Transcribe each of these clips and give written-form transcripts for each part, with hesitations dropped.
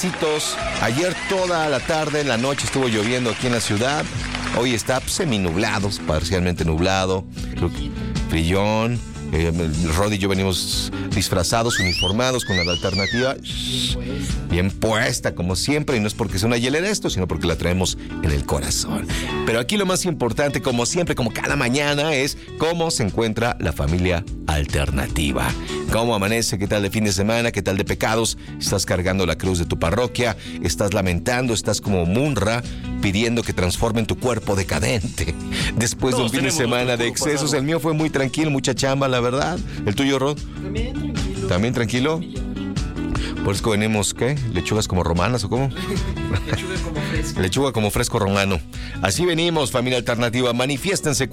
Ayer toda la tarde, en la noche estuvo lloviendo aquí en la ciudad. Hoy está seminublado, parcialmente nublado, frillón. Rod y yo venimos disfrazados, uniformados con la alternativa bien puesta como siempre, y no es porque sea una hielera esto, sino porque la traemos en el corazón. Pero aquí lo más importante, como siempre, como cada mañana, es cómo se encuentra la familia alternativa. ¿Cómo amanece? ¿Qué tal de fin de semana? ¿Qué tal de pecados? ¿Estás cargando la cruz de tu parroquia? ¿Estás lamentando? ¿Estás como Munra pidiendo que transformen tu cuerpo decadente después de un fin de semana de excesos? El mío fue muy tranquilo, mucha chamba, la verdad. ¿El tuyo, Rod? También tranquilo. ¿También tranquilo? Por eso venimos, ¿qué? ¿Lechugas como romanas o cómo? Lechuga como fresco. Lechuga como fresco romano. Así venimos, familia alternativa. Manifiéstense,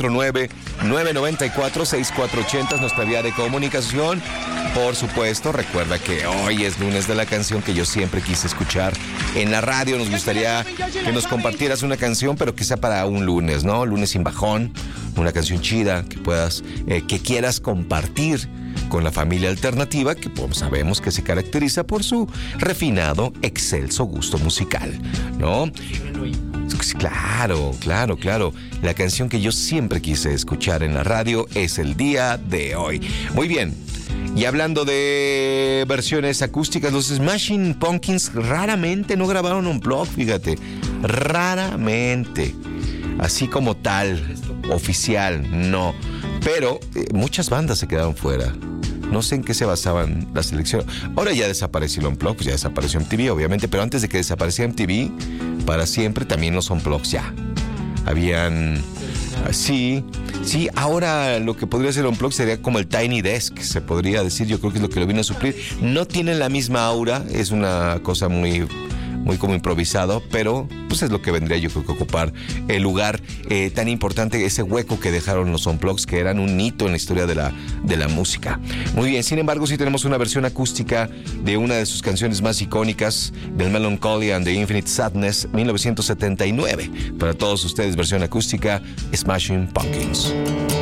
449-994-6480 es nuestra vía de comunicación. Por supuesto, recuerda que hoy es lunes de la canción que yo siempre quise escuchar en la radio. Nos gustaría que nos compartieras una canción, pero que sea para un lunes, ¿no? Lunes sin bajón, una canción chida que puedas, que quieras compartir con la familia alternativa, que pues, sabemos que se caracteriza por su refinado, excelso gusto musical, ¿no? Claro. La canción que yo siempre quise escuchar en la radio es el día de hoy. Muy bien. Y hablando de versiones acústicas, los Smashing Pumpkins raramente no grabaron un blog, fíjate. Raramente. Así como tal, oficial, no. Pero muchas bandas se quedaron fuera. No sé en qué se basaban la selección. Ahora ya desapareció el Unplugged, pues ya desapareció MTV, obviamente, pero antes de que desapareciera MTV, para siempre también los Unplugged ya. Habían... Sí, ahora lo que podría ser Unplugged sería como el Tiny Desk, se podría decir, yo creo que es lo que lo viene a suplir. No tienen la misma aura, es una cosa muy como improvisado, pero pues es lo que vendría yo creo que ocupar el lugar tan importante, ese hueco que dejaron los Unplugged, que eran un hito en la historia de la música. Muy bien, sin embargo sí tenemos una versión acústica de una de sus canciones más icónicas, del Melancholy and the Infinite Sadness, 1979. Para todos ustedes, versión acústica, Smashing Pumpkins.